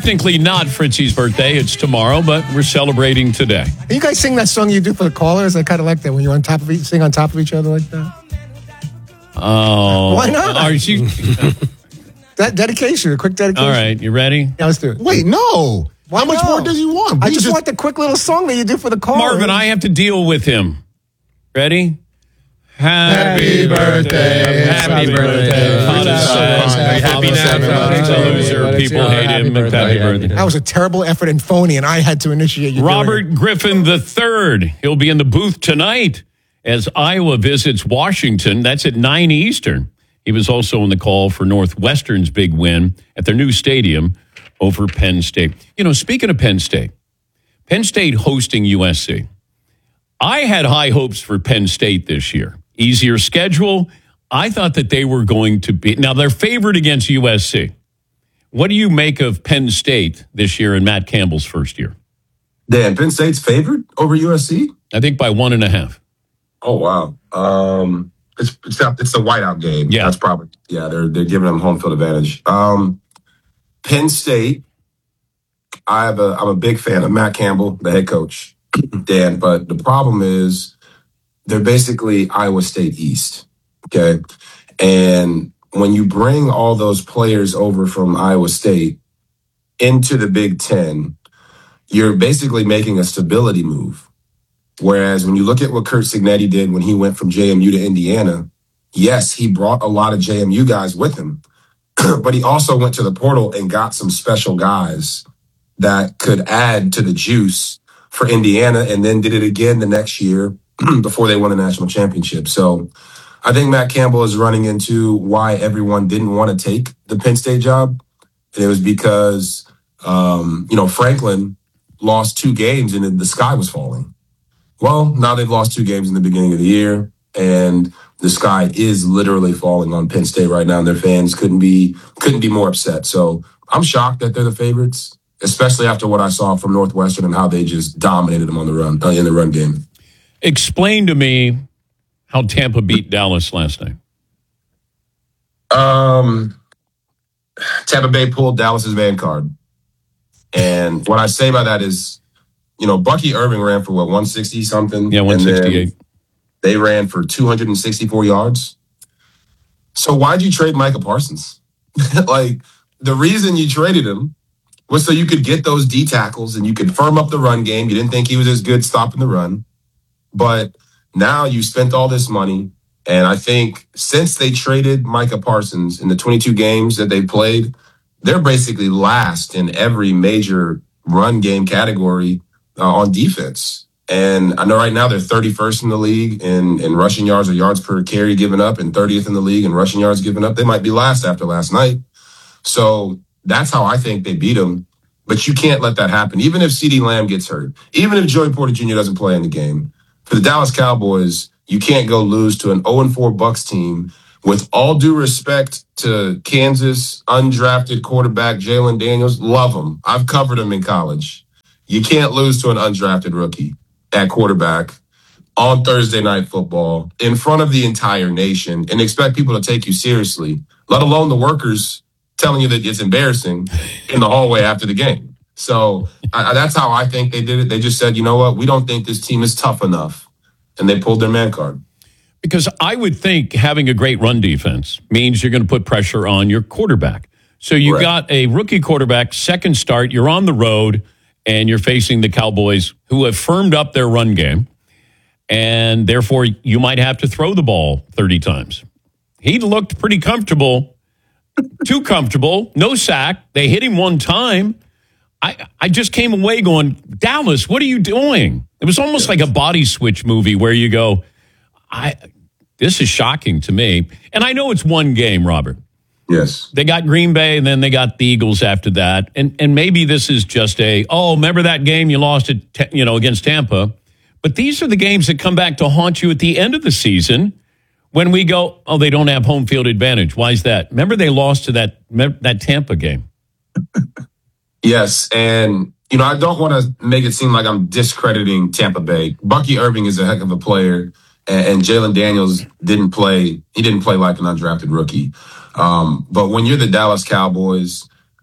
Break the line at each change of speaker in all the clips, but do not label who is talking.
technically not Fritzy's birthday. It's tomorrow, but we're celebrating today.
You guys sing that song you do for the callers? I kind of like that when you're on top of sing on top of each other like that.
Oh.
Why not?
Are you...
That dedication, a quick dedication.
All right, you ready?
Yeah, let's do it.
Wait, no. How much more does he want?
I just want the quick little song that you do for the callers.
Marvin, I have to deal with him. Ready? Happy birthday. Happy birthday. Happy now. Loser. People hate him. Happy birthday.
That was a terrible effort and phony, and I had to initiate you.
Robert Griffin III. He'll be in the booth tonight as Iowa visits Washington. That's at 9 Eastern. He was also on the call for Northwestern's big win at their new stadium over Penn State. You know, speaking of Penn State hosting USC. I had high hopes for Penn State this year. Easier schedule. I thought that they were going to be. Now, they're favored against USC. What do you make of Penn State this year in Matt Campbell's first year?
Dan, Penn State's favored over USC?
I think by 1.5.
Oh, wow. It's the whiteout game.
Yeah.
That's probably, they're giving them home field advantage. Penn State, I'm a big fan of Matt Campbell, the head coach, Dan, but the problem is they're basically Iowa State East, okay? And when you bring all those players over from Iowa State into the Big Ten, you're basically making a stability move. Whereas when you look at what Curt Cignetti did when he went from JMU to Indiana, yes, he brought a lot of JMU guys with him, but he also went to the portal and got some special guys that could add to the juice for Indiana, and then did it again the next year before they won a national championship. So I think Matt Campbell is running into why everyone didn't want to take the Penn State job. And it was because, Franklin lost 2 games and the sky was falling. Well, now they've lost 2 games in the beginning of the year, and the sky is literally falling on Penn State right now, and their fans couldn't be more upset. So I'm shocked that they're the favorites, especially after what I saw from Northwestern and how they just dominated them on the run in the run game.
Explain to me how Tampa beat Dallas last night.
Tampa Bay pulled Dallas's van card. And what I say by that is, Bucky Irving ran for 160 something?
Yeah, 168.
They ran for 264 yards. So why'd you trade Micah Parsons? Like, the reason you traded him was so you could get those D tackles and you could firm up the run game. You didn't think he was as good stopping the run. But now you spent all this money. And I think since they traded Micah Parsons in the 22 games that they played, they're basically last in every major run game category on defense. And I know right now they're 31st in the league in rushing yards or yards per carry given up, and 30th in the league in rushing yards given up. They might be last after last night. So that's how I think they beat them. But you can't let that happen. Even if CeeDee Lamb gets hurt, even if Joey Porter Jr. doesn't play in the game, for the Dallas Cowboys, you can't go lose to an 0-4 Bucs team. With all due respect to Kansas undrafted quarterback Jalen Daniels, love him. I've covered him in college. You can't lose to an undrafted rookie at quarterback on Thursday Night Football in front of the entire nation and expect people to take you seriously, let alone the workers telling you that it's embarrassing in the hallway after the game. So that's how I think they did it. They just said, you know what, we don't think this team is tough enough. And they pulled their man card.
Because I would think having a great run defense means you're going to put pressure on your quarterback. So you got a rookie quarterback, second start, you're on the road, and you're facing the Cowboys who have firmed up their run game. And therefore, you might have to throw the ball 30 times. He looked pretty comfortable, too comfortable, no sack. They hit him one time. I just came away going, Dallas, what are you doing? It was almost like a body switch movie where you go, this is shocking to me. And I know it's one game, Robert.
Yes.
They got Green Bay, and then they got the Eagles after that. And maybe this is just remember that game you lost against Tampa. But these are the games that come back to haunt you at the end of the season when we go, they don't have home field advantage. Why is that? Remember they lost to that Tampa game.
Yes, and I don't want to make it seem like I'm discrediting Tampa Bay. Bucky Irving is a heck of a player, and Jalen Daniels didn't play. He didn't play like an undrafted rookie. But when you're the Dallas Cowboys,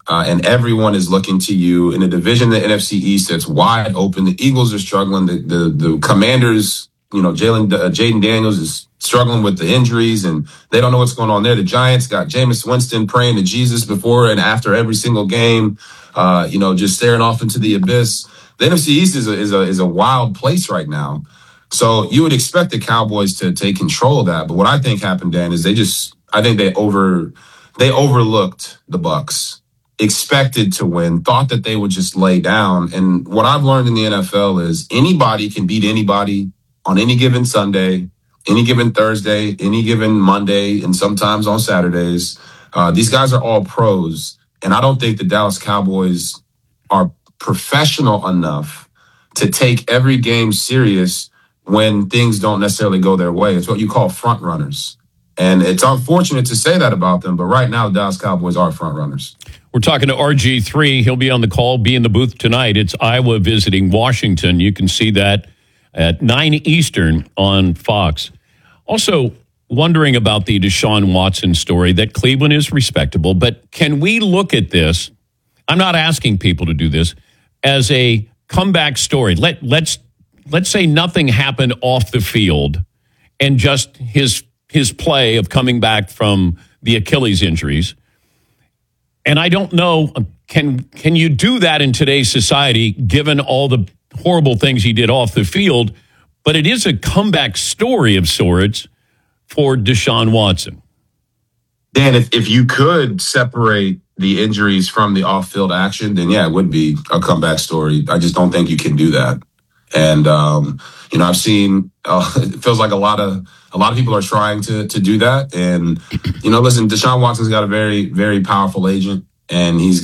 and everyone is looking to you in a division, the NFC East, that's wide open. The Eagles are struggling. The Commanders, Jaden Daniels is struggling with the injuries, and they don't know what's going on there. The Giants got Jameis Winston praying to Jesus before and after every single game, just staring off into the abyss. The NFC East is a wild place right now. So you would expect the Cowboys to take control of that. But what I think happened, Dan, is I think they overlooked the Bucs, expected to win, thought that they would just lay down. And what I've learned in the NFL is anybody can beat anybody on any given Sunday, any given Thursday, any given Monday, and sometimes on Saturdays. These guys are all pros. And I don't think the Dallas Cowboys are professional enough to take every game serious when things don't necessarily go their way. It's what you call front runners. And it's unfortunate to say that about them, but right now, the Dallas Cowboys are front runners.
We're talking to RG3. He'll be on the call, be in the booth tonight. It's Iowa visiting Washington. You can see that at 9 Eastern on Fox. Also, wondering about the Deshaun Watson story, that Cleveland is respectable, but can we look at this, I'm not asking people to do this, as a comeback story? Let's say nothing happened off the field and just his play of coming back from the Achilles injuries. And I don't know, can you do that in today's society, given all the horrible things he did off the field? But it is a comeback story of sorts for Deshaun Watson.
Dan, if you could separate the injuries from the off-field action, then yeah, it would be a comeback story. I just don't think you can do that. And I've seen it feels like a lot of people are trying to do that. And listen, Deshaun Watson's got a very, very powerful agent, and he's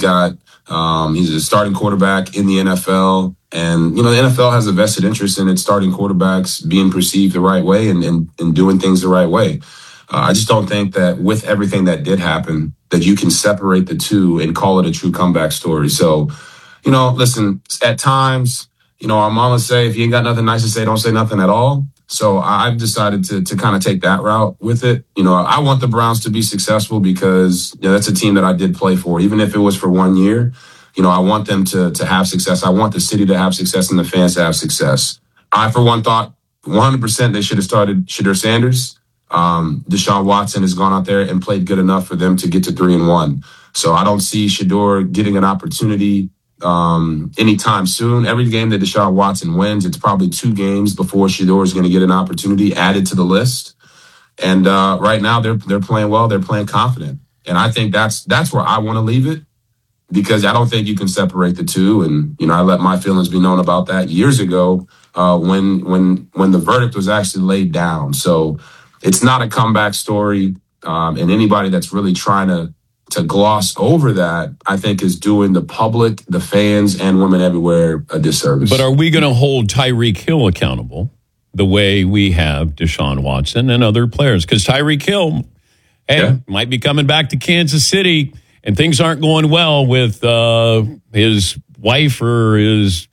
a starting quarterback in the NFL. And the NFL has a vested interest in its starting quarterbacks being perceived the right way and doing things the right way. I just don't think that with everything that did happen, that you can separate the two and call it a true comeback story. So, listen, at times, our mamas say, if you ain't got nothing nice to say, don't say nothing at all. So I've decided to kind of take that route with it. I want the Browns to be successful because that's a team that I did play for, even if it was for 1 year. I want them to have success. I want the city to have success and the fans to have success. I, for one, thought 100% they should have started Shedeur Sanders. Deshaun Watson has gone out there and played good enough for them to get to 3-1. So I don't see Shedeur getting an opportunity anytime soon. Every game that Deshaun Watson wins, it's probably 2 games before Shedeur is going to get an opportunity added to the list. And right now they're playing well. They're playing confident. And I think that's where I want to leave it, because I don't think you can separate the two. And, I let my feelings be known about that years ago when the verdict was actually laid down. So it's not a comeback story. And anybody that's really trying to gloss over that, I think, is doing the public, the fans, and women everywhere a disservice.
But are we going to hold Tyreek Hill accountable the way we have Deshaun Watson and other players? Because Tyreek Hill, might be coming back to Kansas City, and things aren't going well with his wife or his